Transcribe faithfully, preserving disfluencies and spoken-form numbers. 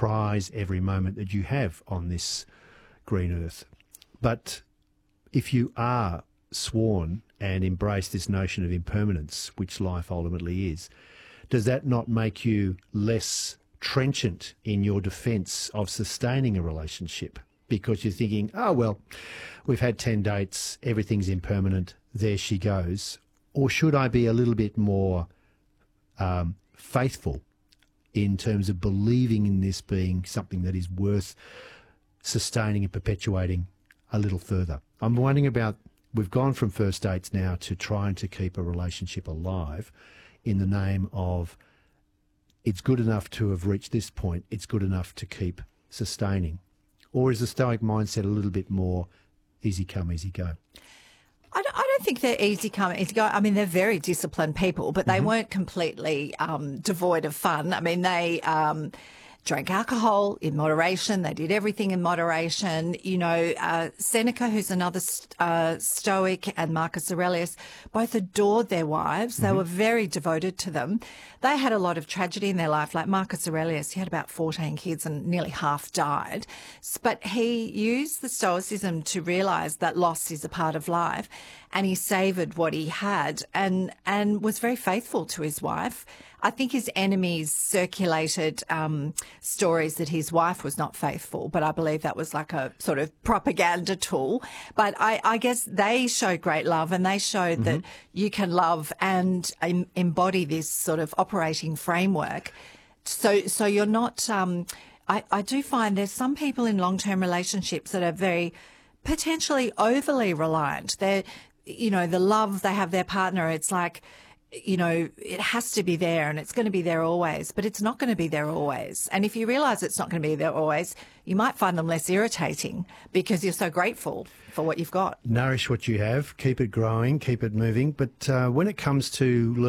prize every moment that you have on this green earth. But if you are sworn and embrace this notion of impermanence, which life ultimately is, does that not make you less trenchant in your defence of sustaining a relationship? Because you're thinking, oh, well, we've had ten dates, everything's impermanent, there she goes. Or should I be a little bit more um, faithful in terms of believing in this being something that is worth sustaining and perpetuating a little further? I'm wondering about, we've gone from first dates now to trying to keep a relationship alive in the name of it's good enough to have reached this point, it's good enough to keep sustaining. Or is the Stoic mindset a little bit more easy come, easy go? I don't, I don't think they're easy come, easy go. I mean, they're very disciplined people, but they mm-hmm. weren't completely um, devoid of fun. I mean, they um, drank alcohol in moderation. They did everything in moderation. You know, uh, Seneca, who's another uh, Stoic, and Marcus Aurelius both adored their wives. They mm-hmm. were very devoted to them. They had a lot of tragedy in their life. Like Marcus Aurelius, he had about fourteen kids and nearly half died. But he used the Stoicism to realise that loss is a part of life, and he savoured what he had and, and was very faithful to his wife. I think his enemies circulated um, stories that his wife was not faithful, but I believe that was like a sort of propaganda tool. But I, I guess they showed great love, and they showed mm-hmm. that you can love and em- embody this sort of operating framework. So, so you're not. Um, I, I do find there's some people in long-term relationships that are very potentially overly reliant. They're, you know, the love they have their partner. It's like, you know, it has to be there and it's going to be there always, but it's not going to be there always. And if you realise it's not going to be there always, you might find them less irritating because you're so grateful for what you've got. Nourish what you have, keep it growing, keep it moving. But uh, when it comes to